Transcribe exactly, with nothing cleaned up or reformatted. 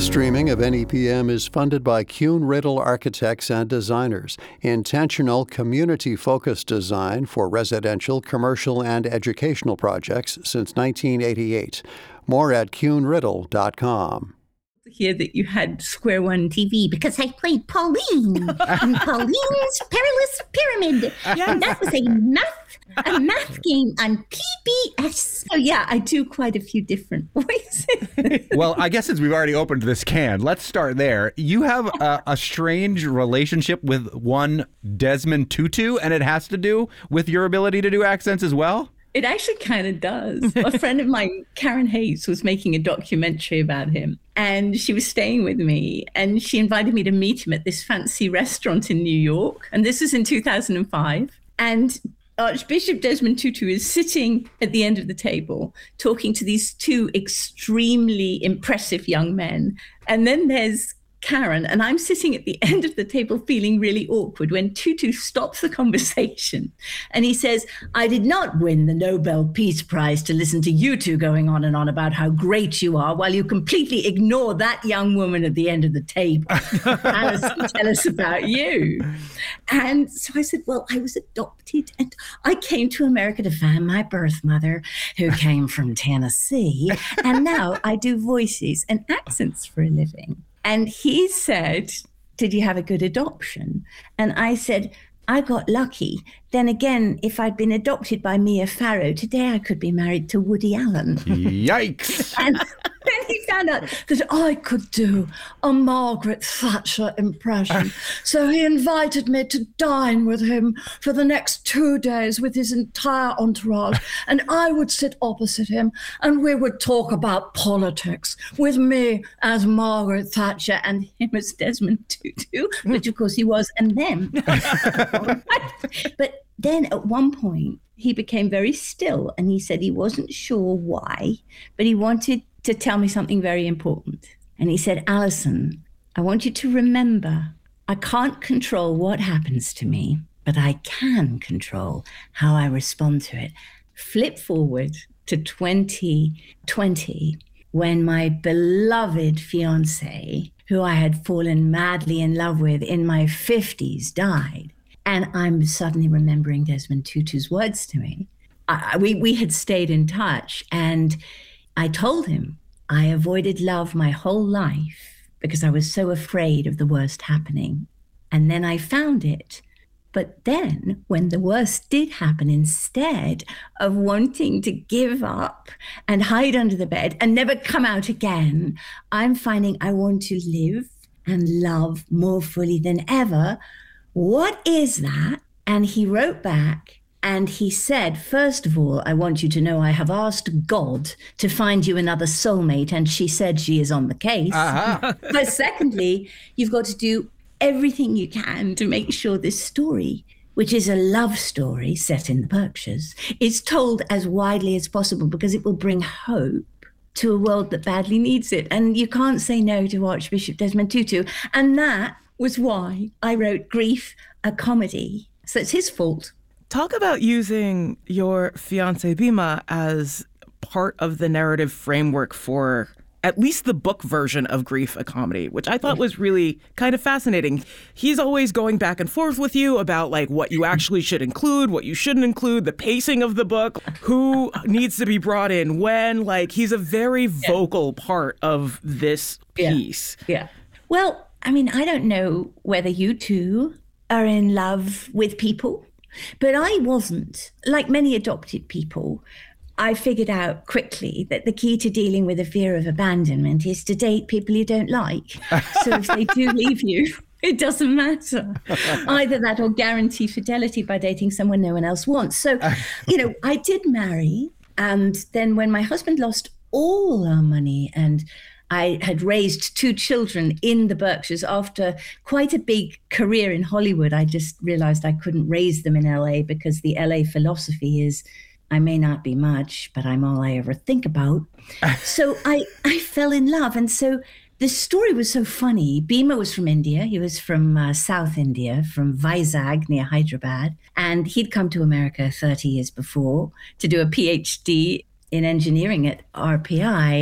Streaming of N E P M is funded by Kuhn Riddle Architects and Designers, intentional community-focused design for residential, commercial, and educational projects since nineteen eighty-eight. More at kuhn riddle dot com. Hear that you had Square One T V because I played Pauline in Pauline's Perilous Pyramid. Yes. And that was a math, a math game on P B S. So yeah, I do quite a few different voices. Well, I guess since we've already opened this can, let's start there. You have a, a strange relationship with one Desmond Tutu, and it has to do with your ability to do accents as well? It actually kind of does. A friend of mine, Karen Hayes, was making a documentary about him, and she was staying with me, and she invited me to meet him at this fancy restaurant in New York. And this was in two thousand five. And Archbishop Desmond Tutu is sitting at the end of the table talking to these two extremely impressive young men. And then there's Karen, and I'm sitting at the end of the table feeling really awkward when Tutu stops the conversation and he says, "I did not win the Nobel Peace Prize to listen to you two going on and on about how great you are while you completely ignore that young woman at the end of the table. Alison, tell us about you." And so I said, well, I was adopted and I came to America to find my birth mother who came from Tennessee. And now I do voices and accents for a living. And he said, "Did you have a good adoption?" And I said, "I got lucky. Then again, if I'd been adopted by Mia Farrow, today I could be married to Woody Allen." Yikes. And then he found out that I could do a Margaret Thatcher impression. So he invited me to dine with him for the next two days with his entire entourage. And I would sit opposite him and we would talk about politics with me as Margaret Thatcher and him as Desmond Tutu, which of course he was, and them. But then at one point, he became very still and he said he wasn't sure why, but he wanted to tell me something very important. And he said, "Alison, I want you to remember, I can't control what happens to me, but I can control how I respond to it." Flip forward to twenty twenty, when my beloved fiance, who I had fallen madly in love with in my fifties, died. And I'm suddenly remembering Desmond Tutu's words to me. I, we, we had stayed in touch, and I told him I avoided love my whole life because I was so afraid of the worst happening. And then I found it. But then when the worst did happen, instead of wanting to give up and hide under the bed and never come out again, I'm finding I want to live and love more fully than ever. What is that? And he wrote back and he said, "First of all, I want you to know I have asked God to find you another soulmate, and she said she is on the case. Uh-huh. But secondly, you've got to do everything you can to make sure this story, which is a love story set in the Berkshires, is told as widely as possible because it will bring hope to a world that badly needs it. And you can't say no to Archbishop Desmond Tutu." And that was why I wrote Grief, a Comedy. So it's his fault. Talk about using your fiancé Bhima as part of the narrative framework for at least the book version of Grief, a Comedy, which I thought was really kind of fascinating. He's always going back and forth with you about like what you actually should include, what you shouldn't include, the pacing of the book, who needs to be brought in when. Like, he's a very vocal part of this piece. Yeah. yeah. Well, I mean, I don't know whether you two are in love with people, but I wasn't. Like many adopted people, I figured out quickly that the key to dealing with a fear of abandonment is to date people you don't like. So if they do leave you, it doesn't matter. Either that or guarantee fidelity by dating someone no one else wants. So, you know, I did marry. And then when my husband lost all our money and I had raised two children in the Berkshires after quite a big career in Hollywood, I just realized I couldn't raise them in L A because the L A philosophy is, I may not be much, but I'm all I ever think about. So I, I fell in love. And so the story was so funny. Bhima was from India. He was from uh, South India, from Vizag near Hyderabad. And he'd come to America thirty years before to do a PhD in engineering at R P I.